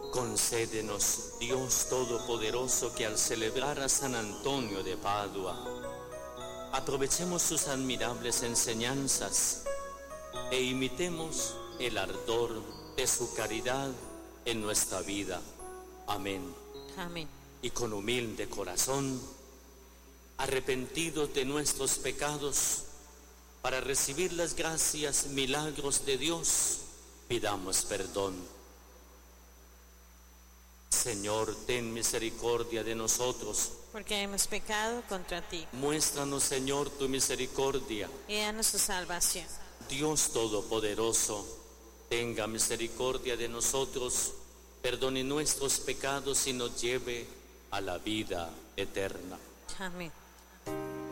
Concédenos, Dios Todopoderoso, que al celebrar a San Antonio de Padua, aprovechemos sus admirables enseñanzas e imitemos el ardor de su caridad en nuestra vida. Amén. Amén. Y con humilde corazón, arrepentidos de nuestros pecados, para recibir las gracias, milagros de Dios, pidamos perdón. Señor, ten misericordia de nosotros. Porque hemos pecado contra ti. Muéstranos, Señor, tu misericordia. Y danos tu salvación. Dios Todopoderoso, tenga misericordia de nosotros, perdone nuestros pecados y nos lleve a la vida eterna. Amén.